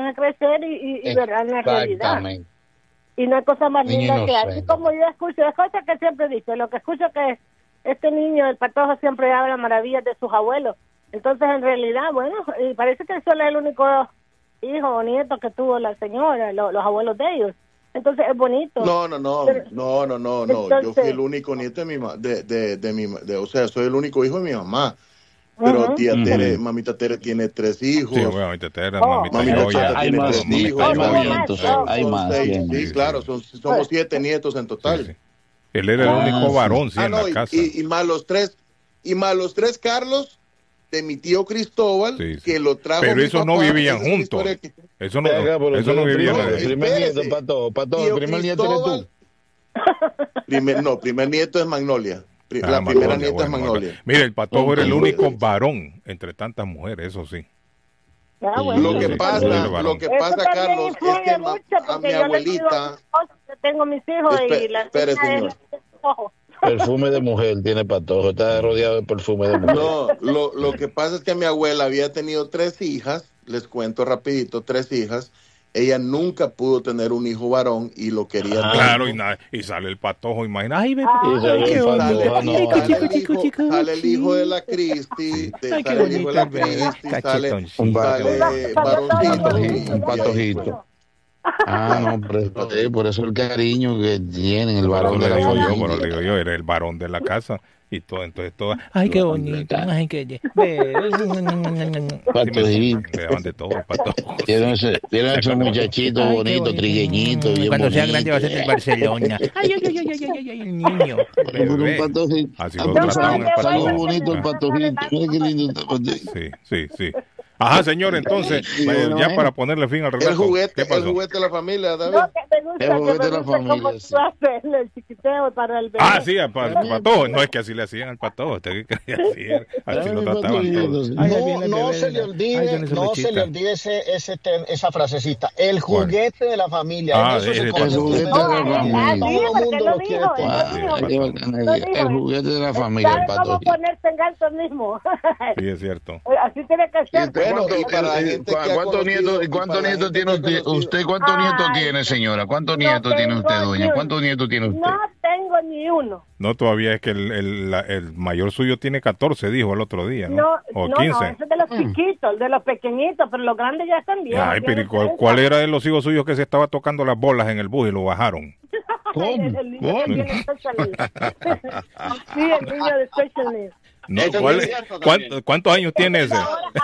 a crecer y verán la realidad. Exactamente. Y no hay cosa más Niño linda que hay. inocente. Y como yo escucho, es cosa que siempre dice, lo que escucho que este niño, el Patojo, siempre habla maravillas de sus abuelos. Entonces, en realidad, bueno, y parece que solo es el único hijo o nieto que tuvo la señora, los abuelos de ellos. Entonces, es bonito. No. Pero, Yo fui entonces, el único nieto o sea, soy el único hijo de mi mamá. Pero tía Tere, mamita Tere tiene 3 hijos. Sí, bueno, mamita Tere, mamita Chata Hay tiene más 3 hijos. nietos, hay Son más. 6. Sí, claro, somos 7 nietos en total. Sí. Él era el único varón, sí, en la casa. Y más los 3, Carlos, de mi tío Cristóbal, que lo trajo. Pero esos no vivían juntos. Eso no vivían. El primer nieto, Pato, el primer nieto eres tú. Primer nieto es Magnolia. La primera nieta es Magnolia. Mire, el Patojo era el único varón entre tantas mujeres, eso sí. Lo que pasa, Carlos, es que a mi abuelita... Tengo mis hijos y la espere, señor. Perfume de mujer tiene Patojo, está rodeado de perfume de mujer. No, lo que pasa es que mi abuela había tenido 3 hijas, les cuento rapidito, 3 hijas. Ella nunca pudo tener un hijo varón y lo quería tener. Claro, y sale el Patojo, imagina. Ay, sale el hijo de la Cristi, sale el hijo de la Cristi, sale un varoncito. Un patojito. No, por eso el cariño que tienen el varón de la familia. Yo era el varón de la casa y todo, entonces todo. Ay, qué bonito. Ay, qué patojito. Le daban de todo, Patojo. Tienen esos muchachitos bonitos, trigueñitos. Cuando sea grande va a ser del Barcelona. Ay, el niño. Un patojito. Así lo trataban el Patojo. Algo bonito el patojito. Mira qué lindo está patojito. Sí. Ajá, señor, entonces, ya para ponerle fin al relato. El juguete de la familia, David. El juguete de la familia, sí. El chiquiteo para el bebé. Ah, sí, al Patojo. No, es que así le hacían al Patojo. ¿Usted qué quería decir? Así lo trataban todos. No se le olvide esa frasecita. El juguete de la familia. El juguete de la familia. Todo el mundo lo quiere tener. El juguete de la familia, el Patojo. ¿Cómo ponerse en ganso mismo? Sí, es cierto. Así tiene que ser. ¿Cuántos nietos tiene usted? ¿Cuántos nietos tiene, señora? ¿Cuántos nietos tiene usted, doña? ¿Cuántos nietos tiene usted? No tengo ni uno. No, todavía es que el mayor suyo tiene 14, dijo el otro día, ¿no? O 15. No, eso es de los chiquitos, de los pequeñitos, pero los grandes ya están bien. Ay, pero ¿cuál era de los hijos suyos que se estaba tocando las bolas en el bus y lo bajaron? ¿Cómo? El niño que tiene special needs. Sí, el niño de special needs. No, ¿cuántos años tiene ese?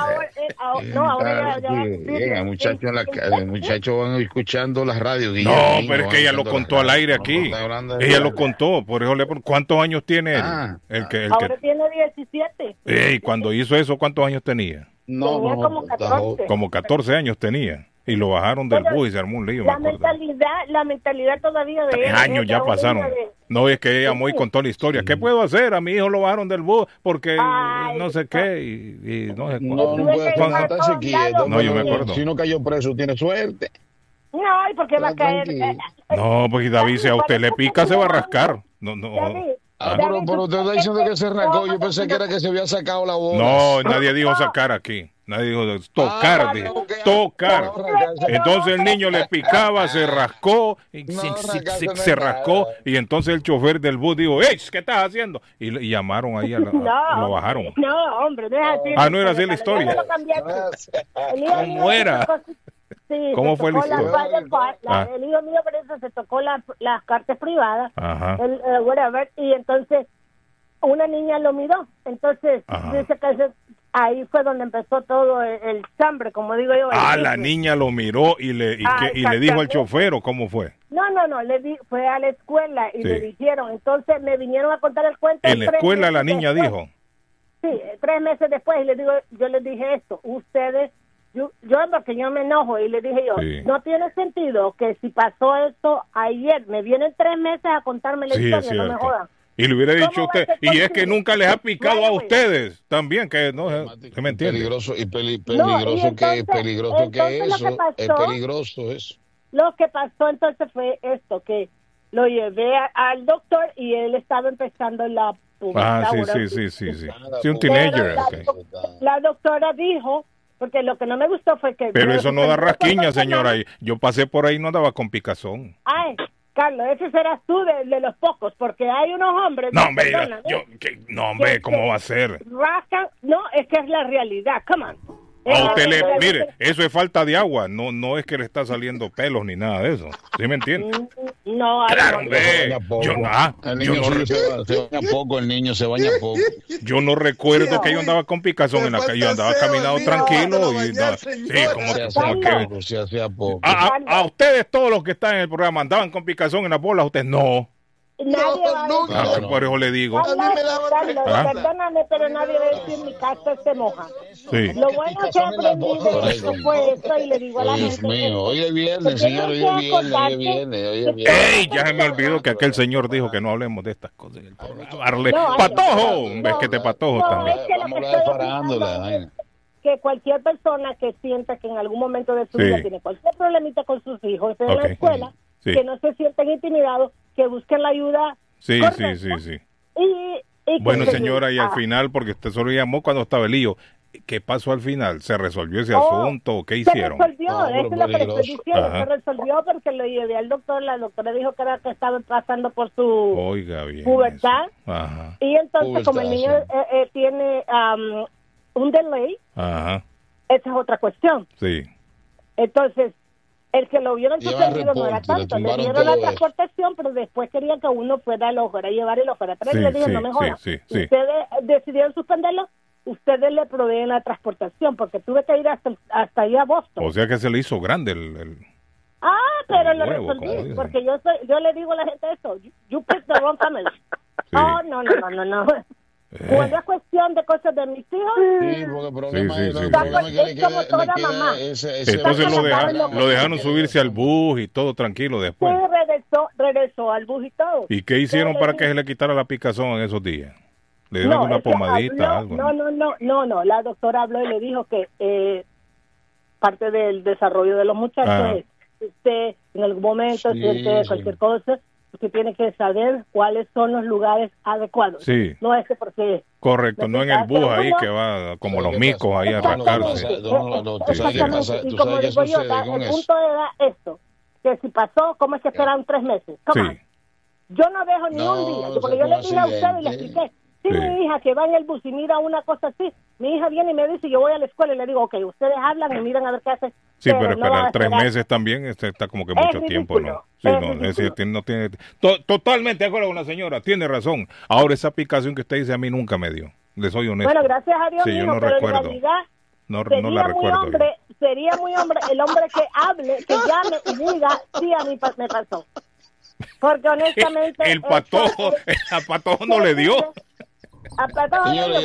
Ahora ya. El muchacho van escuchando las radios. No, pero es que ella lo contó al aire aquí. Ella lo contó, por eso ¿cuántos años tiene él? Ahora tiene 17. Y cuando hizo eso, ¿cuántos años tenía? Tenía como 14. Como 14 años tenía. Y lo bajaron del bus y se armó un lío. La mentalidad todavía de 3 años ya pasaron. No, es que ella muy contó la historia. ¿Qué puedo hacer? A mi hijo lo bajaron del bus porque no sé qué. Y no sé no puede estarse quieto. No, yo me acuerdo. Si no cayó preso, tiene suerte. No, ¿y por qué va a caer? No, porque David, si a usted le pica, se va a rascar. No. Pero usted está diciendo que se rascó. Yo pensé que era que se había sacado la bola. No, nadie dijo sacar aquí. Nadie dijo tocar, tocar. Entonces el niño le picaba, se rascó, se rascó, y entonces el chofer del bus dijo, ¡ey! ¿Qué estás haciendo? Y llamaron ahí, lo bajaron. No, hombre, deja así. No era así la historia. ¿Cómo era? Sí, ¿cómo fue la historia? El hijo mío por eso se tocó las cartas privadas, whatever, y entonces una niña lo miró, entonces dice que ahí fue donde empezó todo el chambre, como digo yo. La niña lo miró y le dijo al chofer, ¿o cómo fue? No, fue a la escuela y le dijeron, entonces me vinieron a contar el cuento. ¿En la escuela la niña dijo? Sí, 3 meses después, y yo les dije esto, ustedes, yo porque yo me enojo, y le dije yo, no tiene sentido que si pasó esto ayer, me vienen 3 meses a contarme la historia, no me jodan. Y le hubiera dicho usted, y es que nunca les ha picado a ustedes también, que no se me entiende. Peligroso que eso. Lo que pasó entonces fue esto, que lo llevé al doctor y él estaba empezando la pubertad. Sí, un teenager. La doctora dijo Porque lo que no me gustó fue que... Pero eso no da rasquiña, señora. Yo pasé por ahí y no andaba con picazón. Ay, Carlos, ese serás tú de los pocos, porque hay unos hombres... No, hombre, ¿cómo va a ser? Rascan, no, es que es la realidad, come on. A usted mire, eso es falta de agua, no es que le está saliendo pelos ni nada de eso, ¿sí me entiende? No, claro, hombre, el niño se baña poco. Yo no recuerdo que yo andaba con picazón en la calle, yo andaba caminando tranquilo y a ustedes todos los que están en el programa andaban con picazón en las bolas, ustedes no. Nadie por eso le digo. Perdóname, pero nadie va a decir mi casa se moja. Sí. Lo bueno que aprendí de esto fue esto y le digo a la gente. Dios mío, hoy es viernes, señor, hoy es viernes. ¡Ey! Ya se me olvidó que aquel señor dijo que no hablemos de estas cosas en el programa. ¡Patojo! ¿Ves que te patojo también? Que cualquier persona que sienta que en algún momento de su vida tiene cualquier problemita con sus hijos en la escuela, que no se sienten intimidados, que busquen la ayuda. Sí. Y bueno, señora, y al final, porque usted solo llamó cuando estaba el lío, ¿qué pasó al final? ¿Se resolvió ese asunto? ¿Qué hicieron? Se resolvió, eso es lo que le estoy diciendo. Se resolvió porque le llevé al doctor, la doctora dijo que era que estaba pasando por su pubertad. Y entonces, como el niño tiene un delay, esa es otra cuestión. Sí. Entonces, el que lo vieron suspendido no era tanto, le dieron la transportación, pero después querían que uno fuera a llevar y lo fuera a traer. Le dije, no me jodas. Ustedes decidieron suspenderlo, ustedes le proveen la transportación, porque tuve que ir hasta ahí a Boston. O sea que se le hizo grande el... pero lo resolví, porque yo le digo a la gente eso, you pick the wrong family. No. Cuando es cuestión de cosas de mis hijos, sí, porque el problema es como toda mamá. Entonces lo dejaron subirse al bus y todo tranquilo después. Sí, regresó al bus y todo. ¿Y qué hicieron para que se le quitara la picazón en esos días? ¿Le dieron una pomadita? Algo? No. La doctora habló y le dijo que parte del desarrollo de los muchachos es que usted en algún momento siente cualquier cosa, usted tiene que saber cuáles son los lugares adecuados. Sí. No es que porque... Correcto, no en el bus ahí que va como los micos ahí a rascarse. Exactamente. Y como digo yo, el punto era esto, que si pasó, ¿cómo es que esperaron 3 meses? Yo no dejo ni un día, porque yo le dije a usted y le expliqué. Si mi hija que va en el bus y mira una cosa así, mi hija viene y me dice, yo voy a la escuela y le digo, ok, ustedes hablan y miran a ver qué hacen. Sí, pero esperar 3 meses también está como que mucho tiempo, ¿no? Sí, es decir, no tiene... Totalmente de acuerdo con la señora, tiene razón. Ahora esa aplicación que usted dice a mí nunca me dio, le soy honesto. Bueno, gracias a Dios, sí, yo no pero recuerdo. en realidad no la recuerdo. Sería muy hombre el hombre que hable, que llame y diga, sí, a mí me pasó. Porque honestamente... El patojo no le dio. El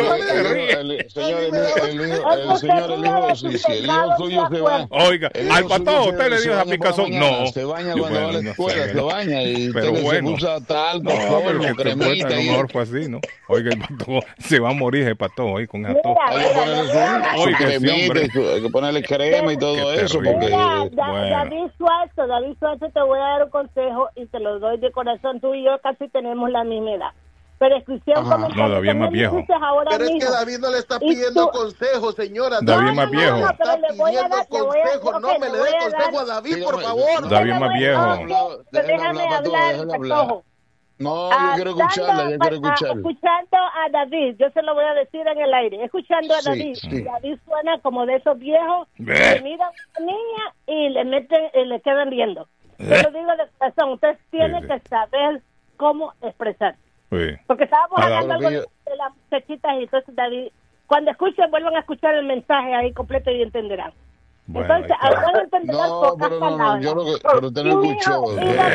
hijo suyo se va. Oiga, al patojo usted le dio esa picazón. No. Se baña cuando va a la escuela, se baña y se usa tal alcohol, cremita. A lo mejor fue así, ¿no? Oiga, el patojo se va a morir el patojo ahí con esa tos. Hay que ponerle su cremita, hay que ponerle crema y todo eso. David Suárez, te voy a dar un consejo y te lo doy de corazón. Tú y yo casi tenemos la misma edad. Pero escuché un comentario. No, David es más viejo. Pero es que David no le está pidiendo consejos, señora. David es más viejo. No, pero le voy a dar consejo. No me le dé consejo a David, por favor. David es más viejo. Déjame hablar. No, yo quiero escucharla, Escuchando a David, yo se lo voy a decir en el aire. Escuchando a David. David suena como de esos viejos que miran a una niña y le meten y le quedan viendo. Yo lo digo de corazón. Usted tiene que saber cómo expresar. Porque estábamos hablando algo de las muchachitas y entonces David, cuando escuchen, vuelvan a escuchar el mensaje ahí completo y entenderán. Bueno, entonces, ahora entenderán pero usted no escuchó.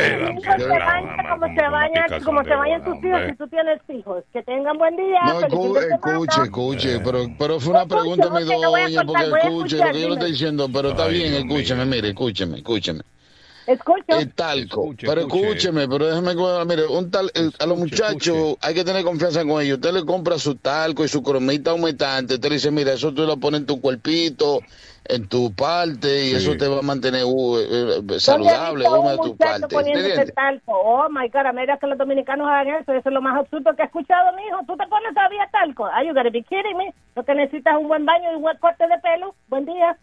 Como se vayan tus hijos, si tú tienes hijos, que tengan buen día. No, escuche, pero fue una pregunta, mi doña, porque escuche lo que yo le estoy diciendo, pero está bien, escúcheme, mire, escúcheme. Escucho. El talco. Pero escúcheme, pero déjeme, mire, a los muchachos hay que tener confianza con ellos. Usted le compra su talco y su cremita humectante. Usted le dice, mira, eso tú lo pones en tu cuerpito, en tu parte, y eso te va a mantener saludable, húmedo tu parte. Talco. Oh my God, mira que los dominicanos hagan eso. Eso es lo más absurdo que he escuchado, mijo. ¿Tú te pones todavía talco? Are you gonna be kidding me? Lo que necesitas es un buen baño y un buen corte de pelo. Buen día.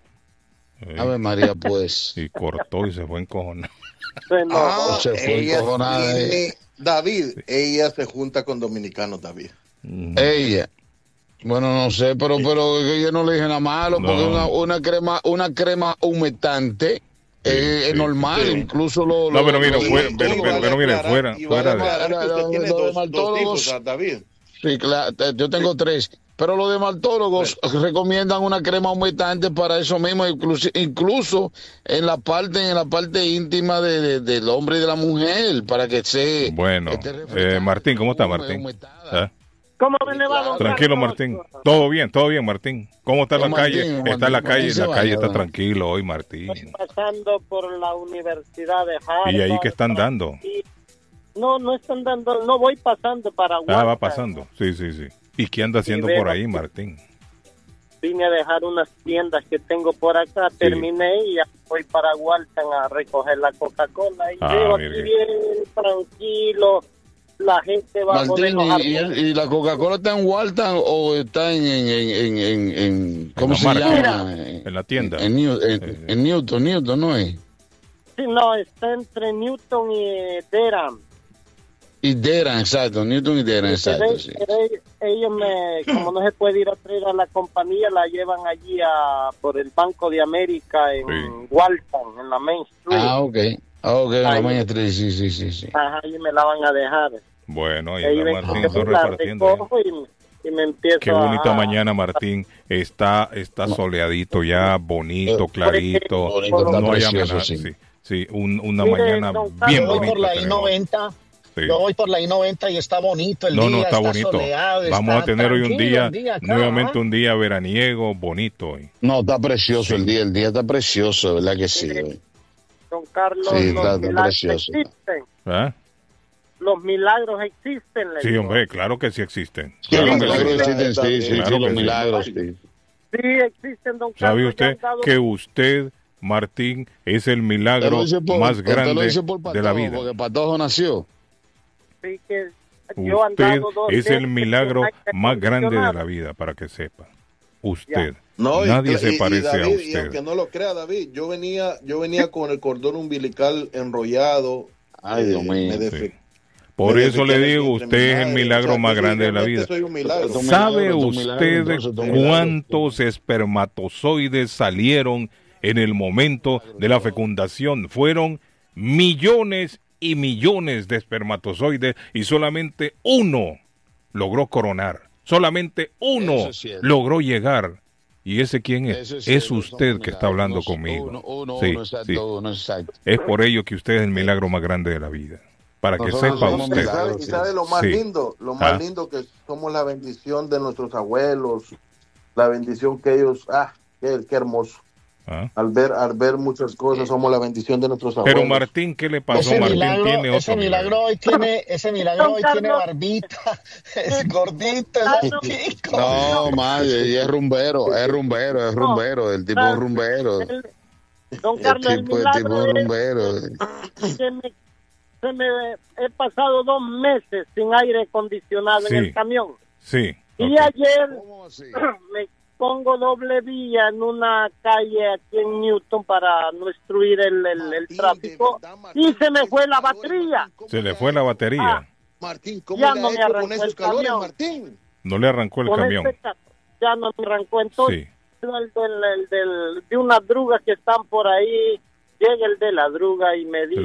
Ave María, pues. Y cortó y se fue encojonado. Se fue encojonada. David, ella se junta con dominicanos, David. Ella. Bueno, no sé, pero yo no le dije nada malo, porque una crema humectante es normal, incluso lo... No, pero mire, fuera de dermatólogos, David. Sí, claro, yo tengo 3. Pero los dermatólogos recomiendan una crema humectante para eso mismo, incluso en la parte íntima del hombre y de la mujer, para que se... Bueno, Martín, ¿cómo está Martín? ¿Cómo me va, don Tranquilo, Carlos? Martín. Todo bien, Martín. ¿Cómo está la calle? Está en la calle está tranquilo hoy, Martín. Estoy pasando por la Universidad de Harvard. ¿Y ahí qué están dando? No están dando, no voy pasando para Walter. Va pasando, sí. ¿Y qué anda haciendo por ahí, Martín? Vine a dejar unas tiendas que tengo por acá, terminé y ya voy para Walter a recoger la Coca-Cola. Y veo aquí bien tranquilo, la gente va Martín, a poder... ¿Y la Coca-Cola está en Walton o está en ¿cómo se llama? En la tienda. En Newton, ¿no es? Sí, no, está entre Newton y Durham. Y Durham, exacto, Newton y Durham, exacto. Sí. Ellos como no se puede ir a traer a la compañía, la llevan allí por el Banco de América en Walton, en la Main Street. La Main Street, sí. Ajá, y me la van a dejar. Bueno, ahí va Martín, estoy repartiendo. Y me empiezo Qué bonita mañana, Martín. Está soleadito ya, bonito, clarito. No hay amenaza. Sí, una mañana bien bonita. Por la I-90. Sí. Yo voy por la I-90 y está bonito el día, está bonito. Soleado, vamos a tener hoy un día acá, nuevamente un día veraniego, bonito hoy. No, está precioso el día está precioso, ¿verdad que sí? Don Carlos, sí, los está precioso. Existen. los milagros existen. Sí, hombre, claro que sí existen. Sí, los milagros existen, sí, los milagros. Sí, existen, don Carlos. ¿Sabe usted que usted, Martín, es el milagro más grande de la vida? Porque Patojo nació. Sí, que usted es el milagro más grande de la vida, para que sepa. Usted. No, nadie se parece David, a usted. Y aunque no lo crea, David, yo venía con el cordón umbilical enrollado. Ay, Dios mío. Por eso le digo, usted es el milagro más grande de la vida. ¿Sabe usted cuántos espermatozoides salieron en el momento de la fecundación? Fueron millones y millones de espermatozoides y solamente uno logró coronar. Solamente uno logró llegar. ¿Y ese quién es? Es usted que está hablando conmigo. Sí. Es por ello que usted es el milagro más grande de la vida. Para que sepa usted. ¿Y sabe lo más lindo? Lo más lindo que somos la bendición de nuestros abuelos, la bendición que ellos, qué hermoso. Al ver muchas cosas, somos la bendición de nuestros abuelos. Pero Martín, ¿qué le pasó? Martín tiene otro ese milagro hoy tiene barbita, es gordito, es chico. No, madre, y es rumbero, el tipo es rumbero. Don Carlos, el tipo es rumbero. He pasado 2 meses sin aire acondicionado en el camión. Sí. Y ayer me pongo doble vía en una calle aquí en Newton para no destruir el tráfico y se me fue la batería. Se le fue la batería. Martín, ¿cómo ya le no ha hecho con esos calores, Martín? No le arrancó el camión. Ya no me arrancó. Entonces, de unas drugas que están por ahí, llega el de la druga y me dice,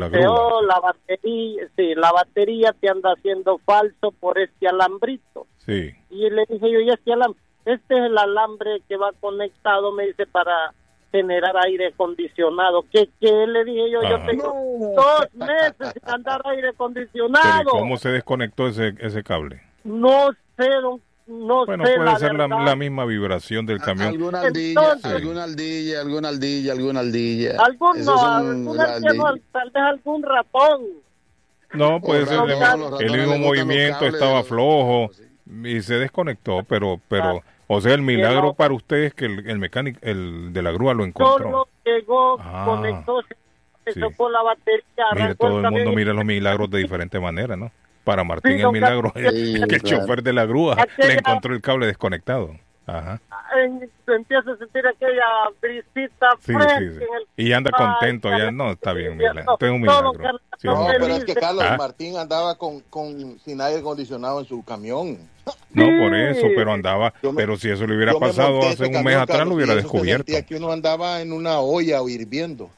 la batería te anda haciendo falso por este alambrito. Sí. Y le dije yo, este es el alambre que va conectado, me dice, para generar aire acondicionado. ¿Qué le dije yo? Yo tengo 2 meses sin andar aire acondicionado. ¿Pero cómo se desconectó ese cable? No sé, no bueno, sé. Puede ser la misma vibración del camión. Alguna ardilla. Tal vez algún ratón. No, puede ser el mismo movimiento, estaba flojo y se desconectó, pero o sea, el milagro para ustedes es que el mecánico, el de la grúa lo encontró. Solo llegó, conectó, se tocó la batería. Mire, todo el mundo mira los milagros de diferente manera, ¿no? Para Martín el milagro es que el chofer de la grúa le encontró el cable desconectado. Ajá. Empieza a sentir aquella brisita fresca. Y anda contento, ya no, está bien, mira, esto es un milagro. Pero es que Carlos Martín andaba sin aire acondicionado en su camión. No, por eso, pero andaba, pero si eso le hubiera pasado hace un mes atrás, lo hubiera descubierto. Que uno andaba en una olla hirviendo.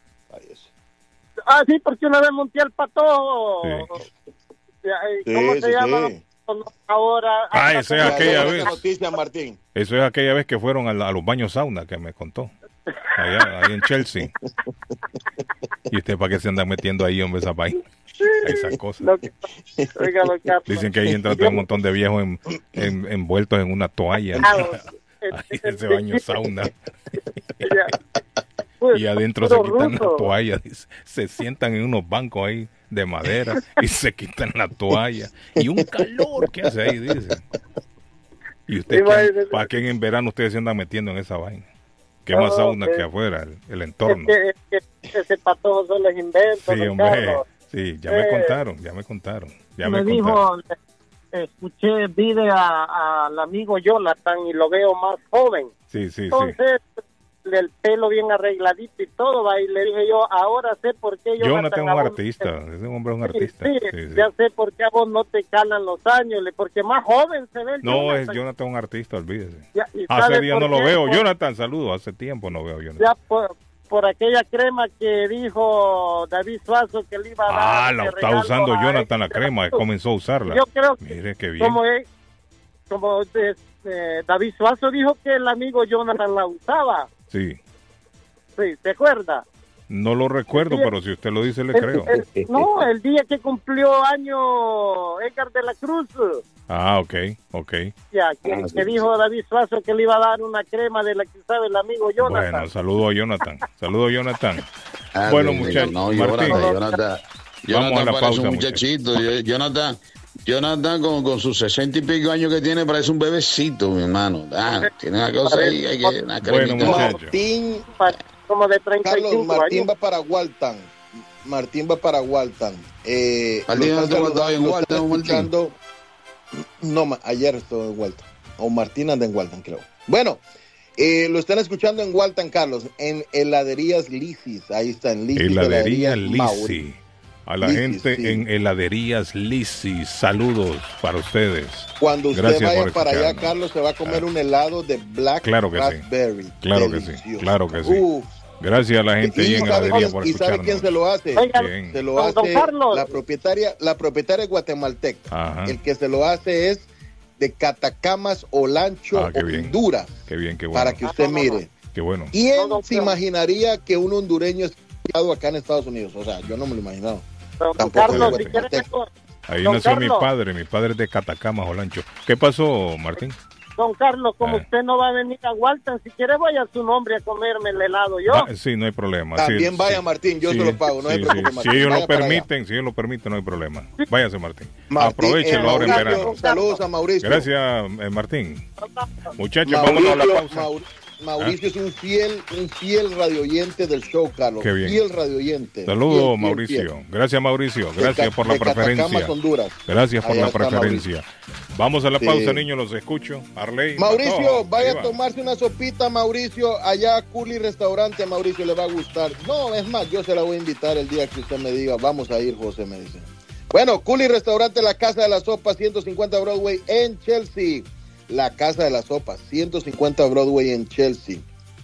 Sí, porque una vez monté al Pato. ¿Cómo se llama? Ahora. Esa es aquella vez. Noticia, Martín. Eso es aquella vez que fueron a los baños sauna que me contó. Ahí en Chelsea. ¿Y usted para qué se anda metiendo ahí, hombre, esa vaina? Esas cosas. Dicen que ahí entra un montón de viejos envueltos en una toalla. Ahí en ese baño sauna. Y adentro se quitan la toalla, se sientan en unos bancos ahí de madera y se quitan la toalla. Y un calor que hace ahí, dice. ¿Y usted para qué en verano ustedes se andan metiendo en esa vaina? ¿Qué más sauna que afuera, el entorno? Es que ese patojo solo es invento. Sí, hombre, sí, ya me contaron. Me dijo, escuché, vi al amigo Jonathan y lo veo más joven. Sí. Entonces, el pelo bien arregladito y todo, va, y le dije yo, ahora sé por qué Jonathan es un artista, ese hombre es un artista. Sí. Ya sé por qué a vos no te calan los años, porque más joven se ve. Es Jonathan un artista, olvídese. Hace días no lo veo. Jonathan, saludos, hace tiempo no veo a Jonathan. Ya por aquella crema que dijo David Suazo que le iba a dar. La está usando Jonathan la crema, comenzó a usarla. Yo creo mire qué bien. Como David Suazo dijo que el amigo Jonathan la usaba. Sí, ¿se acuerda? No lo recuerdo, pero si usted lo dice, le creo. El día que cumplió año Edgar de la Cruz. Ok. Ya, que dijo David Suazo que le iba a dar una crema de la que sabe el amigo Jonathan. Bueno, saludo a Jonathan. Bueno, muchachos, Martín, vamos a la pausa, un muchachito. Jonathan con sus 60 y pico años que tiene parece un bebecito, mi hermano. Tiene una cosa ahí, hay que una cremita. Martín, como de 35 Carlos, Martín años. va para Walton. Martín no te contaba en Walton, escuchando. No, ayer estuve en Walton. O Martín anda en Walton, creo. Bueno, lo están escuchando en Walton, Carlos, en Heladerías Lisis. Ahí está, en Lisis. Heladerías Lisis. A la gente en Heladerías Lisis, saludos para ustedes. Cuando usted vaya para allá, Carlos, se va a comer un helado de Black Raspberry. Claro que sí. Gracias a la gente ahí en Heladería por escucharnos. ¿Y sabe quién se lo hace? Se lo hace la propietaria guatemalteca. El que se lo hace es de Catacamas, Olancho, Honduras. Qué bien, qué bueno. Para que usted mire. Qué bueno. ¿Quién se imaginaría que un hondureño es acá en Estados Unidos? O sea, yo no me lo he imaginado. Tampoco ahí nació mi padre es de Catacamas, Olancho. ¿Qué pasó, Martín? Don Carlos, como usted no va a venir a Walton, si quiere vaya a su nombre a comerme el helado yo. Sí, no hay problema. También vaya, Martín, yo se lo pago, no hay problema. Si ellos lo permiten, no hay problema. Váyase, Martín. Aprovechelo ahora en verano. Saludos a Mauricio. Gracias, Martín. Muchachos, vamos a la pausa. Mauricio es un fiel radioyente del show, Carlos. Qué bien. Fiel radioyente. Saludos, Mauricio. Gracias, Mauricio. Gracias por la preferencia. Gracias por la preferencia. Vamos a la pausa, niños, los escucho. Arley. Mauricio, vaya a tomarse una sopita, Mauricio, allá a Culi Restaurante, a Mauricio le va a gustar. No, es más, yo se la voy a invitar el día que usted me diga, vamos a ir, José, me dice. Bueno, Culi Restaurante, la Casa de la Sopa, 150 Broadway en Chelsea. La Casa de la Sopa, 150 Broadway en Chelsea.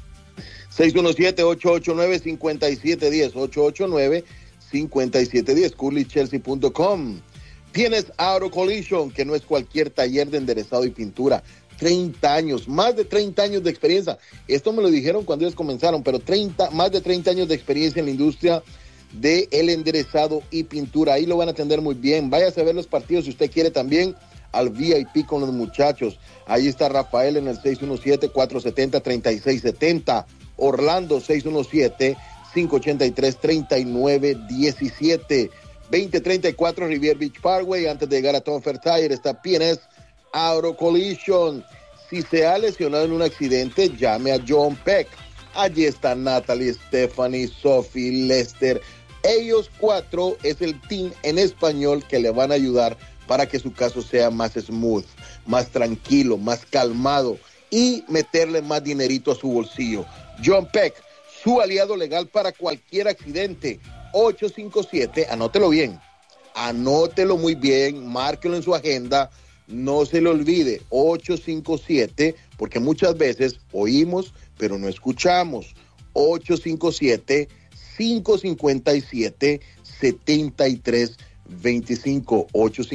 617-889-5710, 889-5710, curlychelsea.com. Tienes Auto Collision, que no es cualquier taller de enderezado y pintura. 30 años, más de 30 años de experiencia. Esto me lo dijeron cuando ellos comenzaron, pero más de 30 años de experiencia en la industria de el enderezado y pintura. Ahí lo van a atender muy bien. Váyase a ver los partidos si usted quiere también al VIP con los muchachos. Ahí está Rafael en el 617-470-3670. Orlando 617-583-3917. 2034 Rivier Beach Parkway. Antes de llegar a Tom Tire está PNS Auto Collision. Si se ha lesionado en un accidente, llame a John Peck. Allí están Natalie, Stephanie, Sophie, Lester. Ellos 4 es el team en español que le van a ayudar para que su caso sea más smooth, más tranquilo, más calmado y meterle más dinerito a su bolsillo. John Peck, su aliado legal para cualquier accidente. 857, anótelo bien, anótelo muy bien, márquelo en su agenda, no se le olvide, 857, porque muchas veces oímos, pero no escuchamos. 857-557-7325,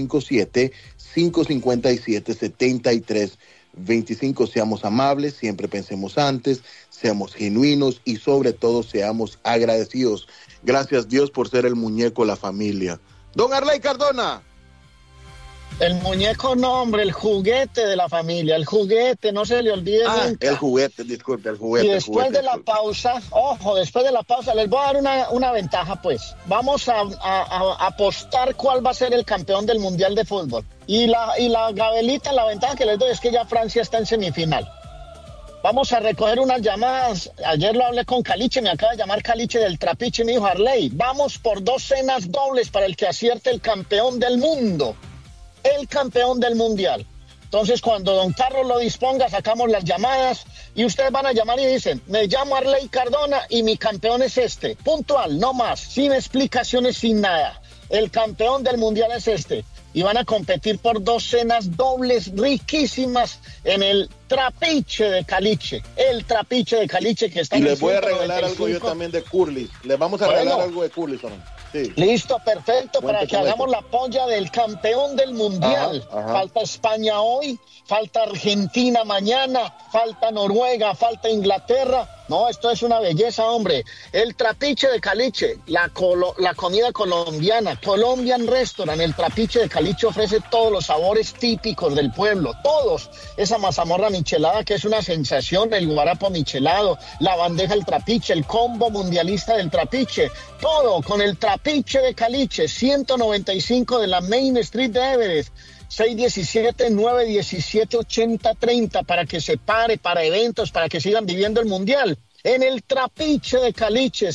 857-557-7325. Seamos amables, siempre pensemos antes, seamos genuinos y sobre todo seamos agradecidos. Gracias Dios por ser el muñeco de la familia. Don Arley Cardona. El muñeco no, hombre, el juguete de la familia, el juguete, no se le olvide nunca. El juguete, disculpe, el juguete. Y después de la pausa, después de la pausa, les voy a dar una ventaja, pues. Vamos a apostar cuál va a ser el campeón del Mundial de Fútbol. Y la Gabelita, la ventaja que les doy es que ya Francia está en semifinal. Vamos a recoger unas llamadas. Ayer lo hablé con Caliche, me acaba de llamar Caliche del Trapiche y me dijo, Arley, vamos por 2 cenas dobles para el que acierte el campeón del mundo. El campeón del mundial. Entonces, cuando don Carlos lo disponga, sacamos las llamadas y ustedes van a llamar y dicen, me llamo Arley Cardona y mi campeón es este. Puntual, no más, sin explicaciones, sin nada. El campeón del mundial es este. Y van a competir por 2 cenas dobles riquísimas en el Trapiche de Caliche. El Trapiche de Caliche que está y en les voy a regalar algo yo también de Curly. Les vamos a regalar algo de Curly también. Sí. Listo, perfecto, para que hagamos la polla del campeón del mundial. Ajá. Falta España hoy, falta Argentina mañana, falta Noruega, falta Inglaterra. No, esto es una belleza, hombre. El Trapiche de Caliche, la comida colombiana, Colombian Restaurant. El Trapiche de Caliche ofrece todos los sabores típicos del pueblo, todos. Esa mazamorra michelada que es una sensación, el guarapo michelado, la bandeja del Trapiche, el combo mundialista del Trapiche, todo con el Trapiche de Caliche, 195 de la Main Street de Everest. 617-917-8030 para que se pare, para eventos, para que sigan viviendo el mundial. En el Trapiche de Caliche,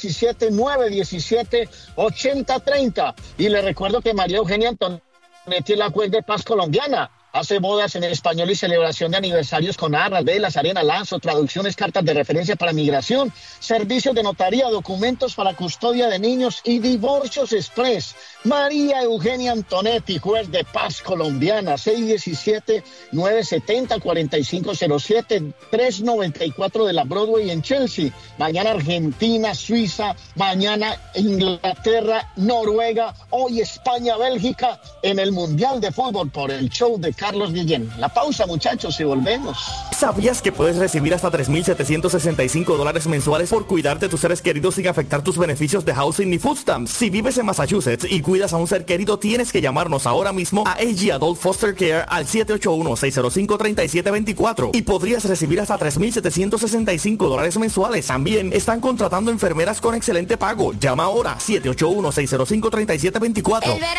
617-917-8030. Y le recuerdo que María Eugenia Antonetti es la juez de paz colombiana. Hace bodas en español y celebración de aniversarios con arras, velas, arena, lazo, traducciones, cartas de referencia para migración, servicios de notaría, documentos para custodia de niños y divorcios express. María Eugenia Antonetti, juez de paz colombiana, 617-970-4507, 394 de la Broadway en Chelsea. Mañana Argentina, Suiza, mañana Inglaterra, Noruega, hoy España, Bélgica, en el Mundial de Fútbol por el show de Carlos Guillén. La pausa, muchachos, y volvemos. ¿Sabías que puedes recibir hasta $3,765 mensuales por cuidar de tus seres queridos sin afectar tus beneficios de housing ni food stamps? Si vives en Massachusetts y cuidas a un ser querido, tienes que llamarnos ahora mismo a AG Adult Foster Care al 781-605-3724 y podrías recibir hasta $3,765 mensuales. También están contratando enfermeras con excelente pago. Llama ahora 781-605-3724.